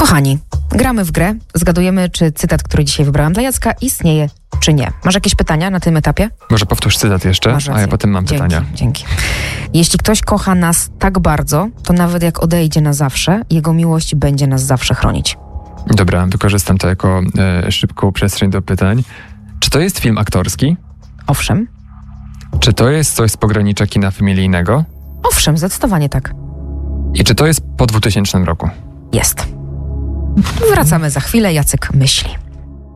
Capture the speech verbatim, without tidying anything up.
Kochani, gramy w grę, zgadujemy, czy cytat, który dzisiaj wybrałam dla Jacka, istnieje, czy nie. Masz jakieś pytania na tym etapie? Może powtórz cytat jeszcze, a ja potem mam dzięki, pytania. Dzięki. Jeśli ktoś kocha nas tak bardzo, to nawet jak odejdzie na zawsze, jego miłość będzie nas zawsze chronić. Dobra, wykorzystam to jako e, szybką przestrzeń do pytań. Czy to jest film aktorski? Owszem. Czy to jest coś z pogranicza kina familijnego? Owszem, zdecydowanie tak. I czy to jest po dwutysięcznym roku? Jest. Wracamy za chwilę, Jacek myśli.